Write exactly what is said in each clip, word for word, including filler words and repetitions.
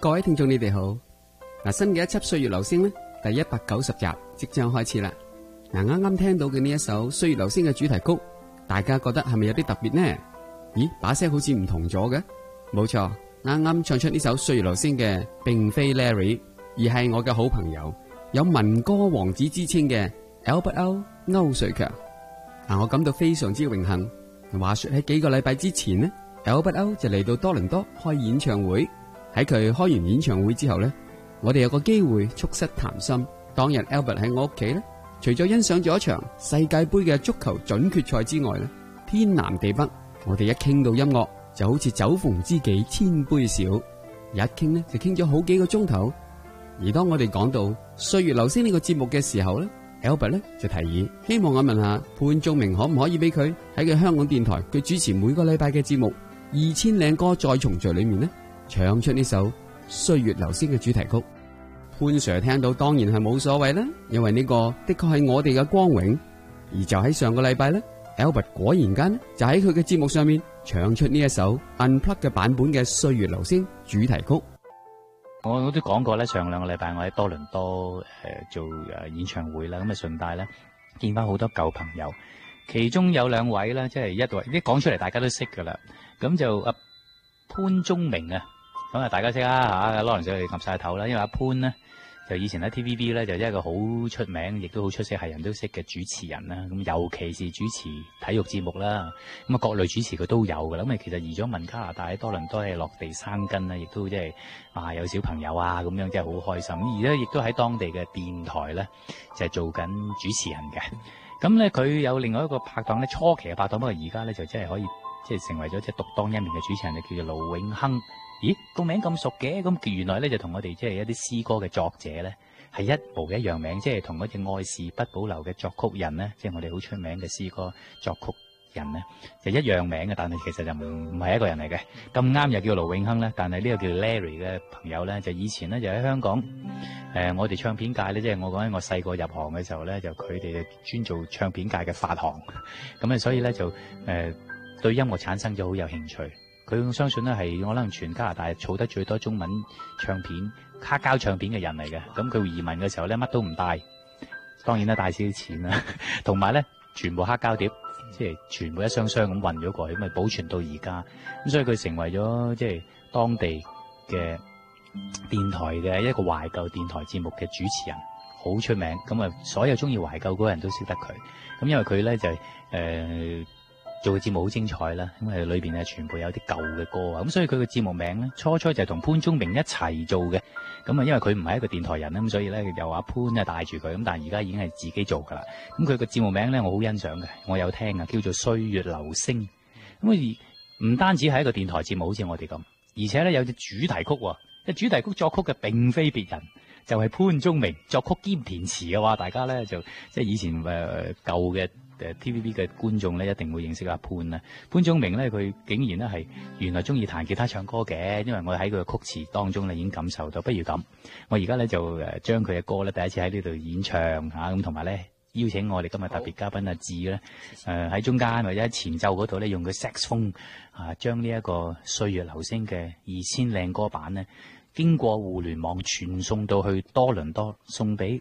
各位聽眾你哋好，嗱，新嘅一輯歲月流星咧，第一百九十集即將開始啦。嗱，啱啱聽到嘅呢一首歲月流星嘅主題曲，大家覺得係咪有啲特別呢？咦，把聲好似唔同咗嘅？冇錯，啱啱唱出呢首歲月流星嘅，並非 Larry， 而係我嘅好朋友，有民歌王子之稱嘅 Albert O 歐瑞強。嗱，我感到非常之榮幸。話說喺幾個禮拜之前呢，Albert O 就嚟到多倫多開演唱會。喺佢開完演唱會之後呢，我哋有個機會促膝談心。當日 Albert 喺我屋企呢，除咗欣賞咗一場世界盃嘅足球準決賽之外呢，天南地北，我哋一傾到音樂就好似酒逢知己千杯少，一傾呢就傾咗好幾個鐘頭。而當我哋講到歲月流星呢個節目嘅時候呢，Albert 呢就提議希望我問下潘宗明可唔可以俾佢喺佢香港電台佢主持每個禮拜嘅節目二千零歌再重聚裏面呢，唱出呢首歲月流星嘅主題曲。潘 Sir 聽到當然係冇所謂啦，因為呢個的確係我哋嘅光榮。而就喺上個禮拜呢， Albert 果然間呢就喺佢嘅節目上面唱出呢一首 Unplugged 嘅版本嘅歲月流星主題曲。 我我都講過咧，上兩個禮拜我喺多倫多誒、呃、做誒演唱會啦，咁啊順帶咧見翻好多舊朋友，其中有兩位咧，即係一位一講出嚟大家都識噶啦，咁就阿潘宗明啊，咁啊大家識啦嚇，Lawrence佢哋岌晒頭啦，因為阿潘咧就以前喺 T V B 咧就一個好出名，亦都好出色，係人都識嘅主持人啦。咁尤其是主持體育節目啦，咁啊各類主持佢都有噶啦。咁啊其實移咗民加拿大喺多倫多係落地生根啦，亦都即係啊有小朋友啊咁樣，真係好開心。而咧亦都喺當地嘅電台咧就係做緊主持人嘅。咁咧佢有另外一個拍檔咧，初期嘅拍檔，不過而家咧就真係可以即係成為咗即係獨當一面嘅主持人，就叫做盧永亨。咦，個名咁熟嘅，咁原來咧就同我哋即係一啲詩歌嘅作者咧係一模一樣名，即係同嗰隻愛是不保留嘅作曲人咧，即係我哋好出名嘅詩歌作曲人咧，就一樣名嘅，但係其實就唔唔係一個人嚟嘅。咁啱又叫盧永亨咧，但係呢個叫 Larry 嘅朋友咧，就以前咧就喺香港，誒、呃、我哋唱片界咧，即係我講緊我細個入行嘅時候咧，就佢哋就專做唱片界嘅發行，咁啊所以咧就誒、呃、對音樂產生咗好有興趣。佢相信咧係可能全加拿大儲得最多中文唱片黑膠唱片嘅人嚟嘅。咁佢移民嘅時候咧乜都唔帶，當然啦帶少啲錢啦，同埋咧全部黑膠碟，即係全部一箱箱咁運咗過去，咁咪保存到而家。咁所以佢成為咗即係當地嘅電台嘅一個懷舊電台節目嘅主持人，好出名。咁啊所有中意懷舊嗰個人都識得佢。咁因為佢咧就係誒。呃做嘅節目好精彩啦，咁啊裏邊係全部有啲舊嘅歌啊，咁所以佢嘅節目名咧初初就係同潘宗明一齊做嘅，咁啊因為佢唔係一個電台人啦，咁所以咧由阿潘啊帶住佢，咁但係而家已經係自己做噶啦，咁佢個節目名咧我好欣賞嘅，我有聽啊，叫做歲月流星，咁啊唔單止係一個電台節目，好似我哋咁，而且咧有隻主題曲喎，即主題曲作曲嘅並非別人，就係、是、潘宗明作曲兼填詞嘅話，大家咧就即係以前誒、呃、舊嘅。誒 T V B 嘅觀眾咧一定會認識阿潘啦。潘宗明咧佢竟然咧係原來中意彈吉他唱歌嘅，因為我喺佢嘅曲詞當中咧已經感受到。不如咁，我而家咧就誒將佢嘅歌咧第一次喺呢度演唱嚇，咁同埋咧邀請我哋今日特別嘉賓阿志咧誒喺中間或者喺前奏嗰度咧用佢 saxophone 啊將呢一個歲月流星嘅二千靚歌版咧經過互聯網傳送到去多倫多，送俾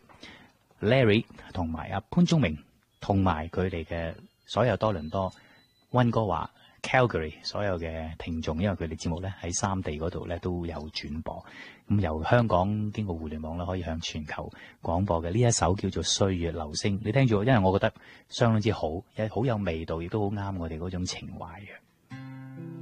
Larry 同埋阿潘宗明。同埋佢哋嘅所有多倫多、溫哥華、Calgary 所有嘅聽眾，因為佢哋節目咧喺三地嗰度咧都有轉播，咁由香港經過互聯網咧可以向全球廣播嘅呢一首叫做《歲月流星》，你聽住，因為我覺得相當之好，好有味道，亦都好啱我哋嗰種情懷嘅。